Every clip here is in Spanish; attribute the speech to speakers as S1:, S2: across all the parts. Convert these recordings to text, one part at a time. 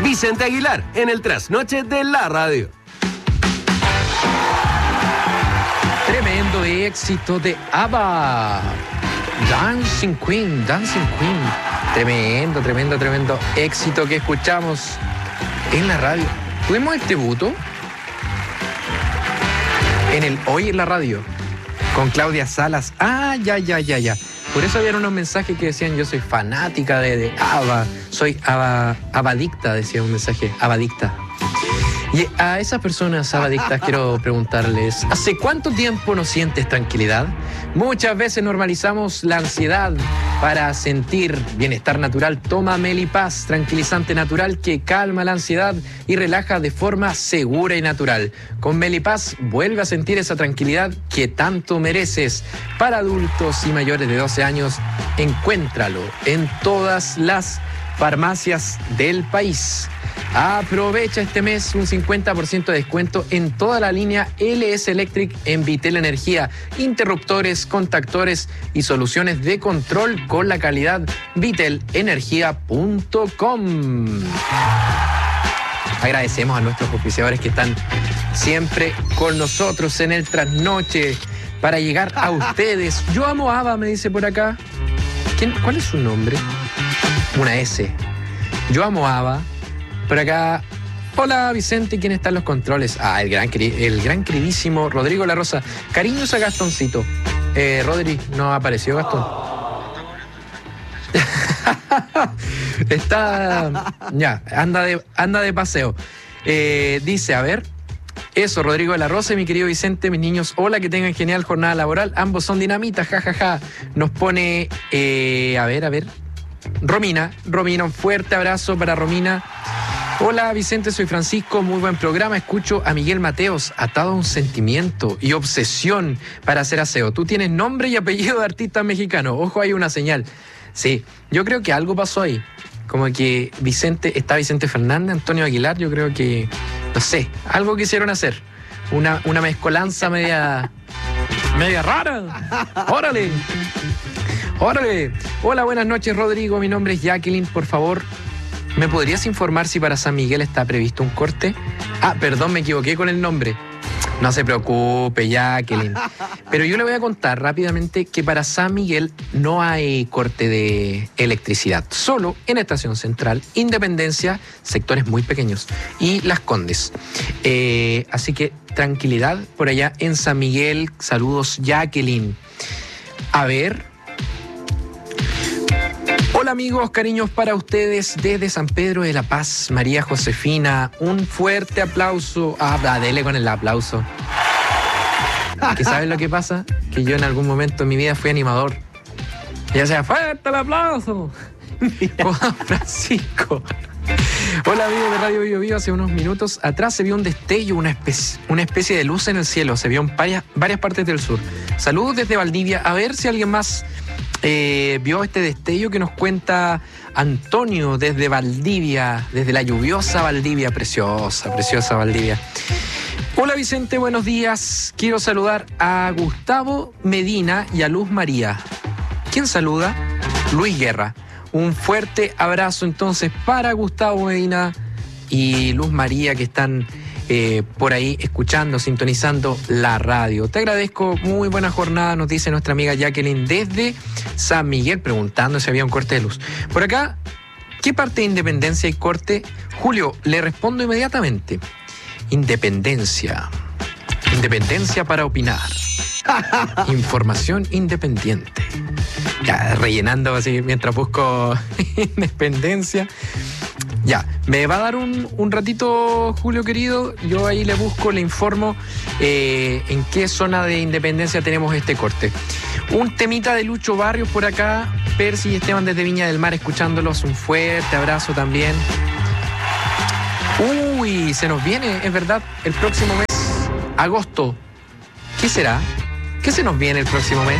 S1: Vicente Aguilar en el Trasnoche de la Radio.
S2: Tremendo éxito de ABBA. Dancing Queen. Tremendo éxito que escuchamos en la radio. ¿Tuvimos el tributo? En el Hoy en la Radio, con Claudia Salas. Ya. Por eso habían unos mensajes que decían: yo soy fanática de ABBA, soy abadicta, decía un mensaje, abadicta. Y a esas personas abadictas quiero preguntarles: ¿hace cuánto tiempo no sientes tranquilidad? Muchas veces normalizamos la ansiedad. Para sentir bienestar natural, toma Melipaz, tranquilizante natural que calma la ansiedad y relaja de forma segura y natural. Con Melipaz vuelve a sentir esa tranquilidad que tanto mereces. Para adultos y mayores de 12 años, encuéntralo en todas las farmacias del país. Aprovecha este mes un 50% de descuento en toda la línea LS Electric en Vitel Energía, interruptores, contactores y soluciones de control con la calidad vitelenergia.com. Agradecemos a nuestros oficiadores que están siempre con nosotros en el Trasnoche para llegar a ustedes. Yo amo a ABBA, me dice por acá. ¿Cuál es su nombre? Una S. Yo amo a ABBA. Por acá, hola Vicente, ¿quién está en los controles? El gran queridísimo Rodrigo La Rosa. Cariños a Gastoncito. Rodri, no apareció Gastón. Anda de paseo. Dice, a ver, eso, Rodrigo de la Rosa y mi querido Vicente, mis niños, hola, que tengan genial jornada laboral. Ambos son dinamita, jajaja. Nos pone, a ver. Romina, un fuerte abrazo para Romina. Hola Vicente, soy Francisco, muy buen programa. Escucho a Miguel Mateos, atado a un sentimiento y obsesión para hacer aseo. Tú tienes nombre y apellido de artista mexicano. Ojo, hay una señal. Sí, yo creo que algo pasó ahí. Como que Vicente Fernández, Antonio Aguilar, yo creo que, no sé, algo quisieron hacer. Una mezcolanza media rara. ¡Órale! Hola, buenas noches, Rodrigo. Mi nombre es Jacqueline. Por favor, ¿me podrías informar si para San Miguel está previsto un corte? Perdón, me equivoqué con el nombre. No se preocupe, Jacqueline. Pero yo le voy a contar rápidamente que para San Miguel no hay corte de electricidad. Solo en Estación Central, Independencia, sectores muy pequeños, y Las Condes. Así que tranquilidad por allá en San Miguel. Saludos, Jacqueline. A ver... Hola amigos, cariños para ustedes desde San Pedro de la Paz, María Josefina, un fuerte aplauso. Dele con el aplauso. ¿Que saben lo que pasa? Que yo en algún momento en mi vida fui animador. Ya sea, fuerte el aplauso. Juan Francisco. Hola amigos de Radio Bio Bio, hace unos minutos atrás se vio un destello, una especie de luz en el cielo, se vio en varias partes del sur. Saludos desde Valdivia, a ver si alguien más vio este destello que nos cuenta Antonio desde Valdivia, desde la lluviosa Valdivia, preciosa Valdivia. Hola Vicente, buenos días. Quiero saludar a Gustavo Medina y a Luz María. ¿Quién saluda? Luis Guerra. Un fuerte abrazo entonces para Gustavo Medina y Luz María que están por ahí escuchando, sintonizando la radio. Te agradezco, muy buena jornada, nos dice nuestra amiga Jacqueline desde San Miguel, preguntando si había un corte de luz. Por acá, ¿qué parte de Independencia hay corte? Julio, le respondo inmediatamente. Independencia para opinar. Información independiente. Ya, rellenando así mientras busco Independencia. Ya, me va a dar un ratito, Julio querido. Yo ahí le busco, le informo en qué zona de Independencia tenemos este corte. Un temita de Lucho Barrios por acá. Percy y Esteban desde Viña del Mar escuchándolos. Un fuerte abrazo también. Uy, se nos viene, es verdad, el próximo mes, agosto. ¿Qué será? ¿Qué se nos viene el próximo mes?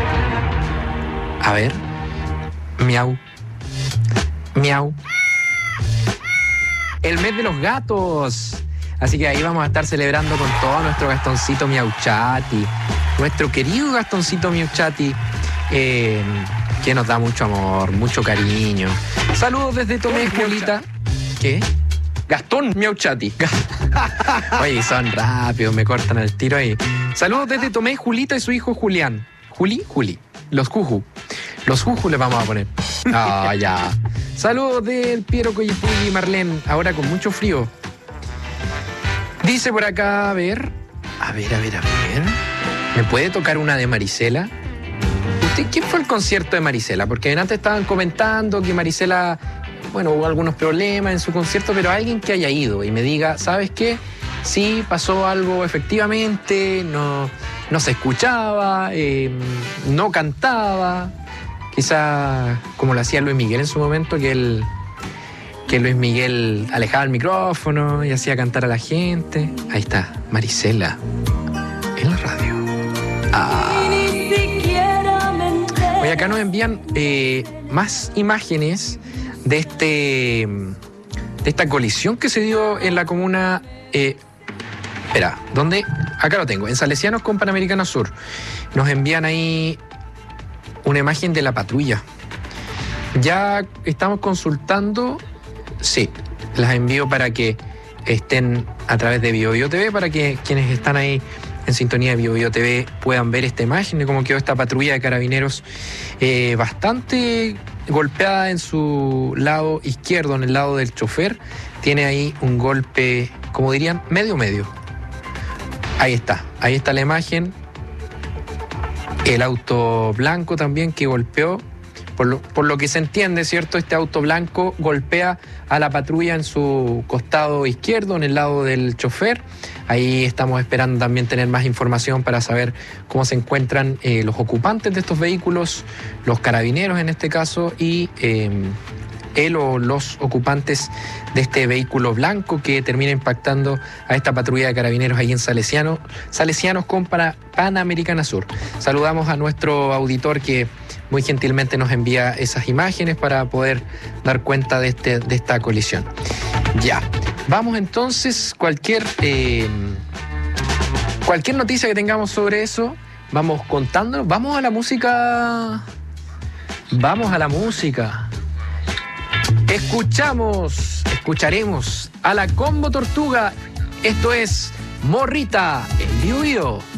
S2: A ver. Miau. El mes de los gatos. Así que ahí vamos a estar celebrando con todo nuestro Gastoncito Miauchati. Nuestro querido Gastoncito Miauchati, que nos da mucho amor, mucho cariño. Saludos desde Tomé, Escuelita. ¿Qué? Gastón Miauchati. Oye, son rápidos, me cortan el tiro ahí. Saludos desde Tomé, Julita y su hijo Julián. Juli. Los Juju. Los Juju le vamos a poner. Ah, ya. Saludos del Piero Coyipulli y Marlene, ahora con mucho frío. Dice por acá, a ver. ¿Me puede tocar una de Marisela? ¿Quién fue el concierto de Marisela? Porque antes estaban comentando que Marisela, bueno, hubo algunos problemas en su concierto, pero alguien que haya ido y me diga, ¿sabes qué? Sí, pasó algo efectivamente, no se escuchaba, no cantaba, quizá como lo hacía Luis Miguel en su momento, que Luis Miguel alejaba el micrófono y hacía cantar a la gente. Ahí está, Marisela, en la radio. Hoy acá nos envían más imágenes de esta colisión que se dio en la comuna. Espera, ¿dónde? Acá lo tengo, en Salesianos con Panamericana Sur. Nos envían ahí una imagen de la patrulla. Ya estamos consultando. Sí, las envío para que estén a través de BioBio TV, para que quienes están ahí en sintonía de BioBio TV puedan ver esta imagen de cómo quedó esta patrulla de carabineros bastante golpeada en su lado izquierdo, en el lado del chofer. Tiene ahí un golpe, como dirían, medio. Ahí está la imagen. El auto blanco también que golpeó. Por lo que se entiende, ¿cierto? Este auto blanco golpea a la patrulla en su costado izquierdo, en el lado del chofer. Ahí estamos esperando también tener más información para saber cómo se encuentran los ocupantes de estos vehículos, los carabineros en este caso, y él o los ocupantes de este vehículo blanco que termina impactando a esta patrulla de carabineros ahí en Salesianos con Panamericana Sur. Saludamos a nuestro auditor que muy gentilmente nos envía esas imágenes para poder dar cuenta de esta colisión. Ya, vamos entonces, cualquier noticia que tengamos sobre eso, vamos contándonos. Vamos a la música. Escucharemos a la Combo Tortuga. Esto es Morrita en BioBio.